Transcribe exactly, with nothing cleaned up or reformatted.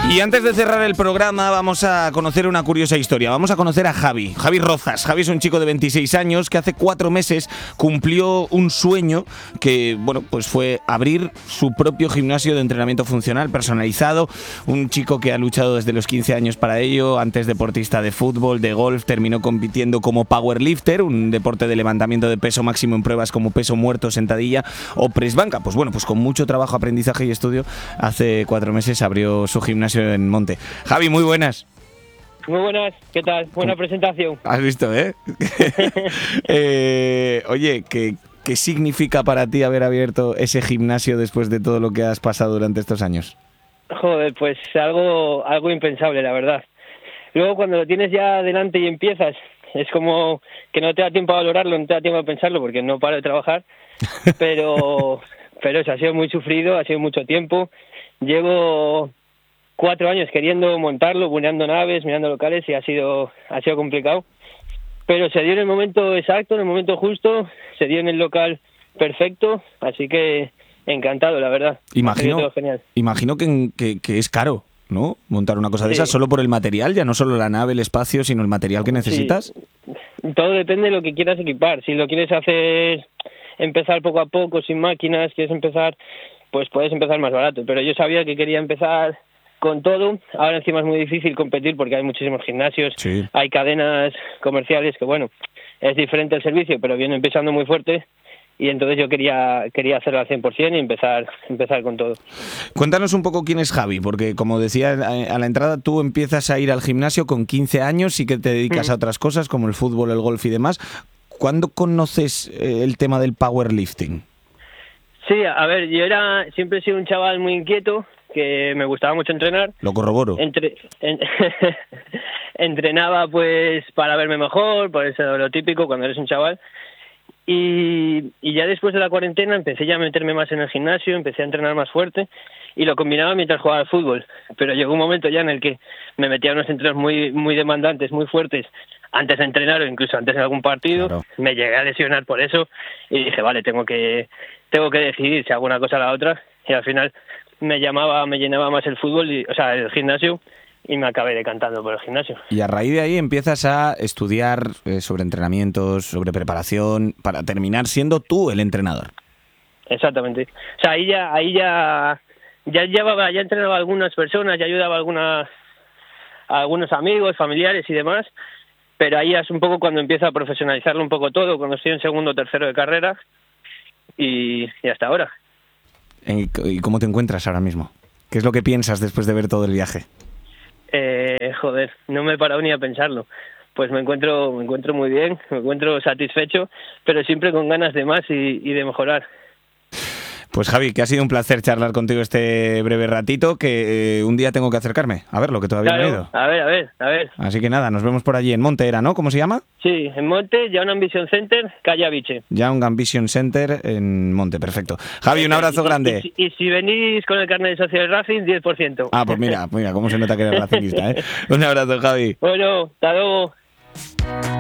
Y antes de cerrar el programa vamos a conocer una curiosa historia. Vamos a conocer a Javi, Javi Rozas. Javi es un chico de veintiséis años que hace cuatro meses cumplió un sueño que, bueno, pues fue abrir su propio gimnasio de entrenamiento funcional personalizado. Un chico que ha luchado desde los quince años para ello, antes deportista de fútbol, de golf, terminó compitiendo como powerlifter, un deporte de levantamiento de peso máximo en pruebas como peso muerto, sentadilla o press banca. Pues bueno, pues con mucho trabajo, aprendizaje y estudio, hace cuatro meses abrió su gimnasio en Monte. Javi, muy buenas. Muy buenas, ¿qué tal? Buena presentación. Has visto, ¿eh? eh oye, ¿qué, ¿qué significa para ti haber abierto ese gimnasio después de todo lo que has pasado durante estos años? Joder, pues algo, algo impensable, la verdad. Luego cuando lo tienes ya delante y empiezas, es como que no te da tiempo a valorarlo, no te da tiempo a pensarlo porque no paro de trabajar, pero, pero eso ha sido muy sufrido, ha sido mucho tiempo. Llevo cuatro años queriendo montarlo, buneando naves, mirando locales y ha sido ha sido complicado. Pero se dio en el momento exacto, en el momento justo, se dio en el local perfecto, así que encantado, la verdad. Imagino, imagino que, que, que es caro, ¿no? Montar una cosa de sí. esas solo por el material, ya no solo la nave, el espacio, sino el material que necesitas. Sí. Todo depende de lo que quieras equipar. Si lo quieres hacer, empezar poco a poco, sin máquinas, quieres empezar, pues puedes empezar más barato. Pero yo sabía que quería empezar con todo. Ahora encima es muy difícil competir porque hay muchísimos gimnasios, sí. Hay cadenas comerciales que, bueno, es diferente el servicio, pero viene empezando muy fuerte. Y entonces yo quería quería hacerlo al cien por ciento y empezar empezar con todo. Cuéntanos un poco quién es Javi, porque como decía a la entrada, tú empiezas a ir al gimnasio con quince años y que te dedicas mm. a otras cosas como el fútbol, el golf y demás. ¿Cuándo conoces el tema del powerlifting? Sí, a ver, yo era siempre he sido un chaval muy inquieto, que me gustaba mucho entrenar. Lo corroboro. Entre, en, entrenaba pues para verme mejor, por eso lo típico cuando eres un chaval. Y, y ya después de la cuarentena empecé ya a meterme más en el gimnasio, empecé a entrenar más fuerte y lo combinaba mientras jugaba al fútbol. Pero llegó un momento ya en el que me metía en unos entrenos muy muy demandantes, muy fuertes, antes de entrenar o incluso antes de algún partido. Claro. Me llegué a lesionar por eso y dije, vale, tengo que tengo que decidir si hago una cosa o la otra. Y al final me llamaba, me llenaba más el fútbol, y, o sea, el gimnasio. Y me acabé decantando por el gimnasio. Y a raíz de ahí empiezas a estudiar eh, sobre entrenamientos, sobre preparación, para terminar siendo tú el entrenador. Exactamente. O sea, ahí ya, ahí ya, ya llevaba, ya entrenaba a algunas personas, ya ayudaba a algunas, a algunos amigos, familiares y demás. Pero ahí es un poco cuando empieza a profesionalizarlo un poco todo, cuando estoy en segundo o tercero de carrera y, y hasta ahora. ¿Y cómo te encuentras ahora mismo? ¿Qué es lo que piensas después de ver todo el viaje? Eh, joder, no me he parado ni a pensarlo. Pues me encuentro me encuentro muy bien, me encuentro satisfecho, pero siempre con ganas de más y, y de mejorar. Pues Javi, que ha sido un placer charlar contigo este breve ratito, que eh, un día tengo que acercarme a ver lo que todavía claro, no he ido. A ver, a ver, a ver. Así que nada, nos vemos por allí en Monte, ¿era, no? ¿Cómo se llama? Sí, en Monte, Young Ambition Center, calle Aviche. Young Ambition Center en Monte, perfecto. Javi, un abrazo y, grande. Y, y, y si venís con el carnet de socio del Racing, diez por ciento. Ah, pues mira, mira, cómo se nota que eres racingista, ¿eh? Un abrazo, Javi. Bueno, hasta luego.